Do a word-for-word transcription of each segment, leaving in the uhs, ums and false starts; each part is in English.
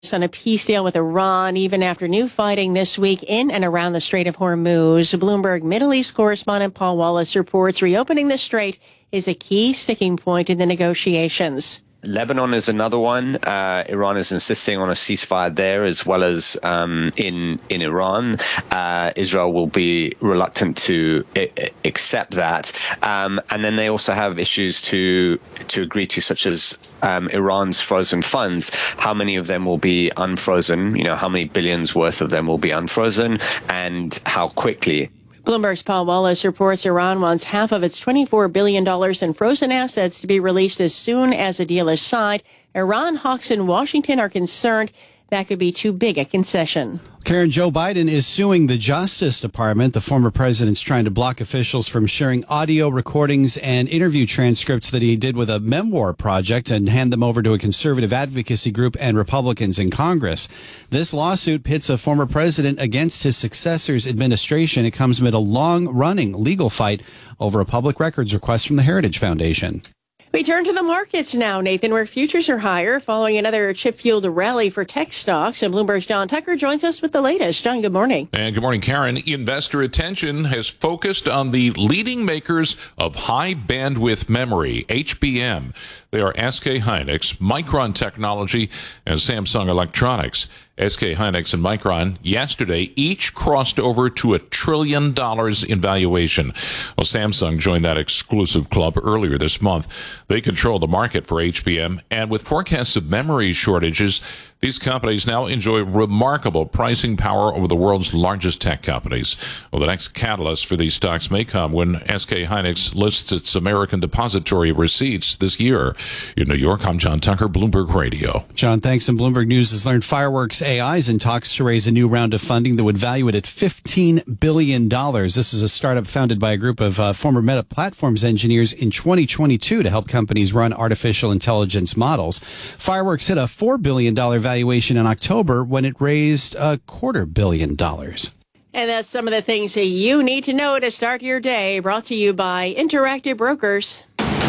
on a peace deal with Iran, even after new fighting this week in and around the Strait of Hormuz. Bloomberg Middle East correspondent Paul Wallace reports reopening the strait is a key sticking point in the negotiations. Lebanon is another one. Uh, Iran is insisting on a ceasefire there, as well as um, in in Iran. Uh, Israel will be reluctant to I- accept that. Um, and then they also have issues to to agree to, such as um, Iran's frozen funds. How many of them will be unfrozen? You know, how many billions worth of them will be unfrozen, and how quickly? Bloomberg's Paul Wallace reports Iran wants half of its twenty-four billion dollars in frozen assets to be released as soon as a deal is signed. Iran hawks in Washington are concerned that could be too big a concession. Karen, Joe Biden is suing the Justice Department. The former president's trying to block officials from sharing audio recordings and interview transcripts that he did with a memoir project and hand them over to a conservative advocacy group and Republicans in Congress. This lawsuit pits a former president against his successor's administration. It comes amid a long-running legal fight over a public records request from the Heritage Foundation. We turn to the markets now, Nathan, where futures are higher following another chip-fueled rally for tech stocks. And Bloomberg's John Tucker joins us with the latest. John, good morning. And good morning, Karen. Investor attention has focused on the leading makers of high-bandwidth memory, H B M. They are S K Hynix, Micron Technology, and Samsung Electronics. S K Hynix and Micron yesterday each crossed over to a trillion dollars in valuation. Well, Samsung joined that exclusive club earlier this month. They control the market for H B M, and with forecasts of memory shortages, these companies now enjoy remarkable pricing power over the world's largest tech companies. Well, the next catalyst for these stocks may come when S K Hynix lists its American depository receipts this year. In New York, I'm John Tucker, Bloomberg Radio. John, thanks. And Bloomberg News has learned Fireworks A I is in talks to raise a new round of funding that would value it at fifteen billion dollars. This is a startup founded by a group of uh, former Meta Platforms engineers in twenty twenty-two to help companies run artificial intelligence models. Fireworks hit a four billion dollars valuation in October when it raised a quarter billion dollars. And that's some of the things that you need to know to start your day, brought to you by Interactive Brokers.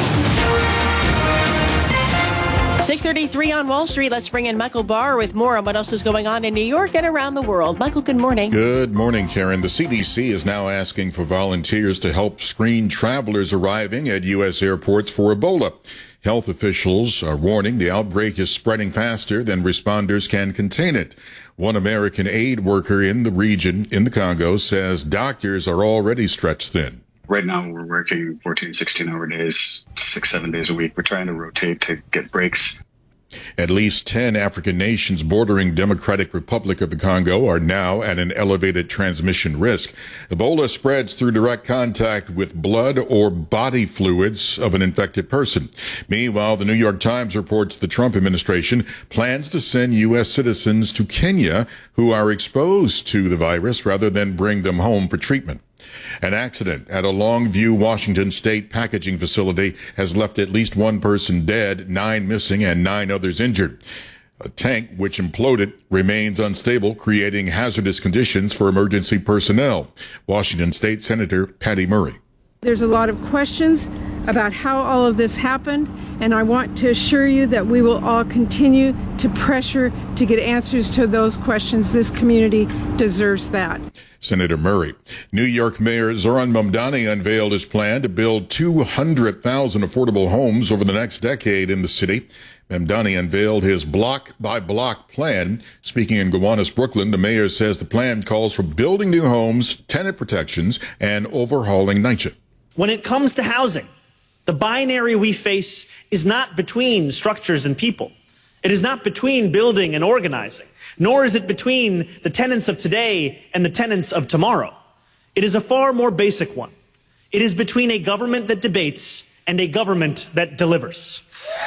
six thirty-three on Wall Street. Let's bring in Michael Barr with more on what else is going on in New York and around the world. Michael, good morning. Good morning, Karen. The C D C is now asking for volunteers to help screen travelers arriving at U S airports for Ebola. Health officials are warning the outbreak is spreading faster than responders can contain it. One American aid worker in the region, in the Congo, says doctors are already stretched thin. Right now, we're working fourteen, sixteen-hour days, six, seven days a week. We're trying to rotate to get breaks. At least ten African nations bordering Democratic Republic of the Congo are now at an elevated transmission risk. Ebola spreads through direct contact with blood or body fluids of an infected person. Meanwhile, the New York Times reports the Trump administration plans to send U S citizens to Kenya who are exposed to the virus rather than bring them home for treatment. An accident at a Longview, Washington state packaging facility has left at least one person dead, nine missing, and nine others injured. A tank which imploded remains unstable, creating hazardous conditions for emergency personnel. Washington State Senator Patty Murray. There's a lot of questions about how all of this happened, and I want to assure you that we will all continue to pressure to get answers to those questions. This community deserves that. Senator Murray. New York Mayor Zoran Mamdani unveiled his plan to build two hundred thousand affordable homes over the next decade in the city. Mamdani unveiled his block-by-block plan. Speaking in Gowanus, Brooklyn, the mayor says the plan calls for building new homes, tenant protections, and overhauling NYCHA. When it comes to housing, the binary we face is not between structures and people. It is not between building and organizing, nor is it between the tenants of today and the tenants of tomorrow. It is a far more basic one. It is between a government that debates and a government that delivers.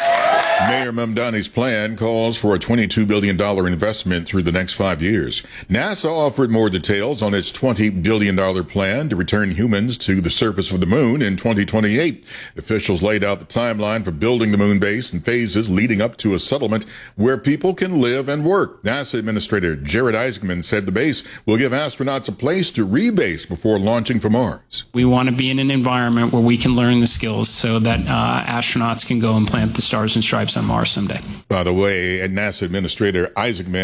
Mayor Mamdani's plan calls for a twenty-two billion dollars investment through the next five years. NASA offered more details on its twenty billion dollars plan to return humans to the surface of the moon in twenty twenty-eight. Officials laid out the timeline for building the moon base in phases leading up to a settlement where people can live and work. NASA Administrator Jared Isaacman said the base will give astronauts a place to rebase before launching for Mars. We want to be in an environment where we can learn the skills so that uh, astronauts can go and plant the Stars and Stripes lives on Mars someday. By the way, NASA Administrator Isaac Mann